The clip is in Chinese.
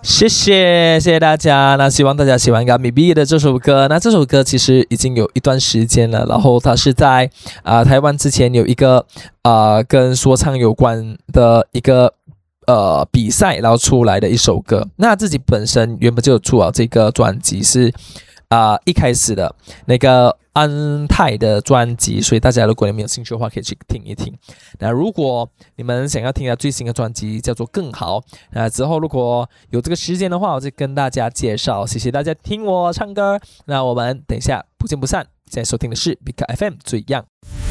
谢谢大家。那希望大家喜欢 Gummy B 的这首歌。那这首歌其实已经有一段时间了，然后它是在台湾之前有一个跟说唱有关的一个比赛，然后出来的一首歌。那自己本身原本就有出这个专辑是一开始的那个安泰的专辑，所以大家如果你们有兴趣的话，可以去听一听。那如果你们想要听他最新的专辑叫做更好，那之后如果有这个时间的话，我就跟大家介绍。谢谢大家听我唱歌，那我们等一下不见不散。现在收听的是 Big FM 最样。